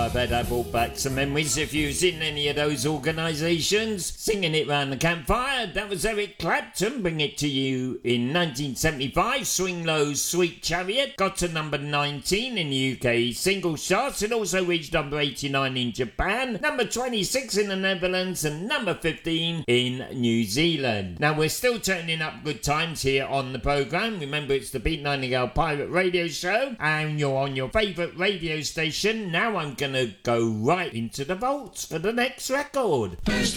I bet I brought back some memories. If you was in any of those organisations, singing it round the campfire, that was Eric Clapton. Bring it to you in 1975. Swing Low's Sweet Chariot got to number 19 in the UK singles charts. It also reached number 89 in Japan, number 26 in the Netherlands, and number 15 in New Zealand. Now we're still turning up good times here on the programme. Remember, it's the Pete Nightingale Pirate Radio Show, and you're on your favourite radio station. Now I'm going to go right into the vaults for the next record.